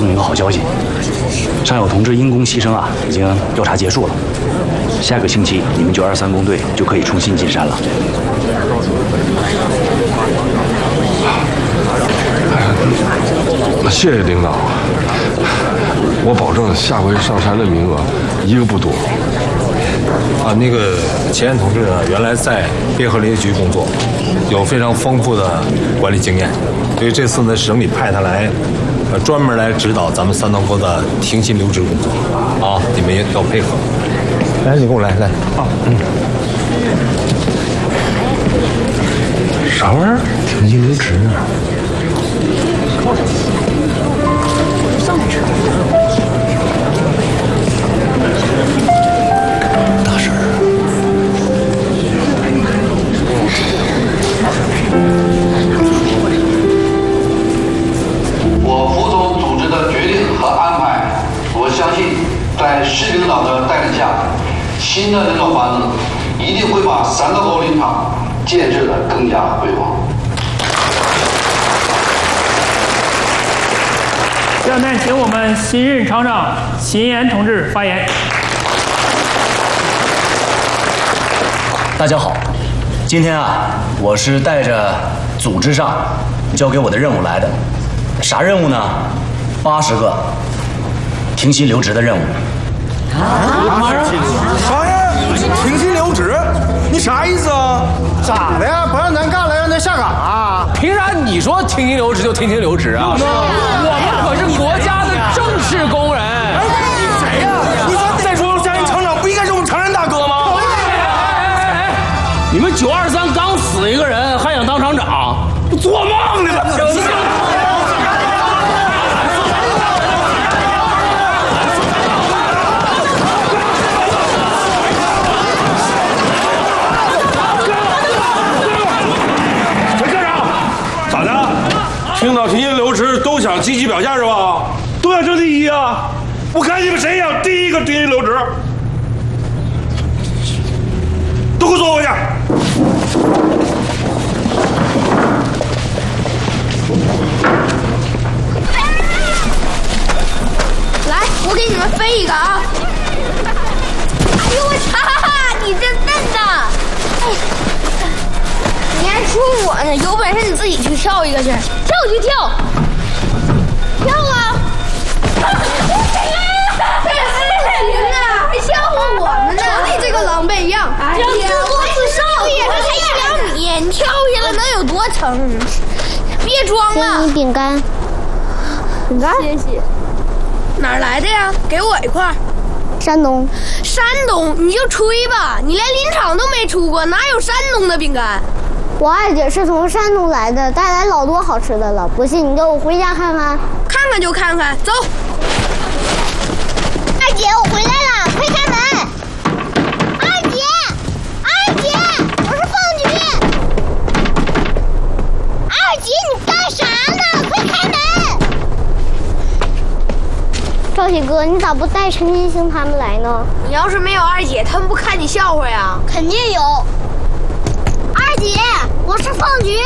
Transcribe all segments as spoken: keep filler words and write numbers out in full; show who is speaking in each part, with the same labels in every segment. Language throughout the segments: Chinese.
Speaker 1: 诉你一个好消息，上有同志因公牺牲啊，已经调查结束了。下个星期你们九二三工队就可以重新进山了。
Speaker 2: 那谢谢领导，我保证下回上山的名额一个不多。
Speaker 3: 啊，那个钱岩同志呢，原来在汴河林业局工作，有非常丰富的管理经验，所以这次呢，省里派他来，呃，专门来指导咱们三道沟的停薪留职工作。啊，你们也要配合。来，你跟我来来。啊，嗯。
Speaker 2: 啥玩意儿？停薪留职啊？
Speaker 4: 上来吃。
Speaker 1: 大婶儿。
Speaker 5: 我服从组织的决定和安排，我相信在市领导的带领下，新的领导班子一定会把三道沟林场建设的更加辉煌。
Speaker 6: 下面请我们新任厂长秦岩同志发言。
Speaker 1: 大家好，今天啊，我是带着组织上交给我的任务来的。啥任务呢？八十个停薪留职的任务。
Speaker 7: 啊？啥呀？停薪留职？你啥意思啊？
Speaker 8: 咋的呀？不让咱干了，让咱下岗啊？
Speaker 7: 凭啥你说停薪留职就停薪留职啊？我们可是国家的正式工人。哎，你谁呀？你说再说下任厂长不应该是我们常山大哥吗？哎，你们九二三刚死一个人，还想当厂长？做梦呢吧！
Speaker 2: 听到停薪留职都想积极表现是吧？都想争第一啊！我看你们谁想第一个停薪留职，都给我坐过去。
Speaker 4: 来，我给你们飞一个啊！哎呦我操！你真笨呐！哎，你还说我呢？有本事你自己去跳一个去，跳就跳，跳啊！行啊，还笑话我们呢！瞅你这个狼狈样！哎呀，自作自受也是才一两米，你跳下来能有多沉？别装了！
Speaker 9: 给你饼干。
Speaker 4: 饼干？谢谢。哪儿来的呀？给我一块。
Speaker 9: 山东。
Speaker 4: 山东？你就吹吧，你连林场都没出过，哪有山东的饼干？
Speaker 9: 我二姐是从山东来的，带来老多好吃的了。不信你跟我回家看看。
Speaker 4: 看看就看看，走。
Speaker 9: 二姐，我回来了，快开门！二姐，二姐，我是凤菊。二姐，你干啥呢？快开门！赵喜哥，你咋不带陈金星他们来呢？
Speaker 4: 你要是没有二姐，他们不看你笑话呀？
Speaker 9: 肯定有。二姐，我是凤菊。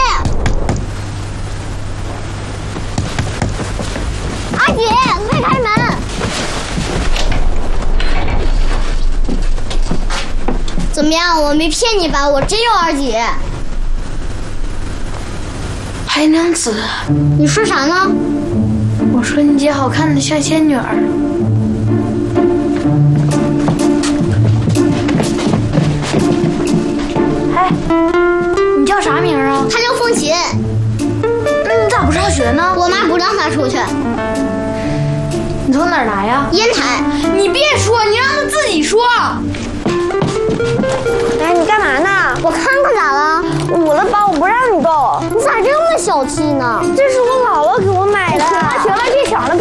Speaker 9: 二姐，快开门！怎么样？我没骗你吧？我真有二姐。
Speaker 4: 白娘子，
Speaker 9: 你说啥呢？
Speaker 4: 我说你姐好看的像仙女儿。哎，你叫啥名啊？
Speaker 9: 她叫凤琴。
Speaker 4: 那你咋不上学呢？
Speaker 9: 我妈不让她出去。
Speaker 4: 你从哪儿来呀？
Speaker 9: 烟台。
Speaker 4: 你别说，你让她自己说。
Speaker 9: 哎，你干嘛呢？我看看咋了？
Speaker 4: 捂了包，我不让你够。
Speaker 9: 你咋这么小气呢？
Speaker 4: 这是我姥姥给我买的。
Speaker 9: 行了行了，别抢了，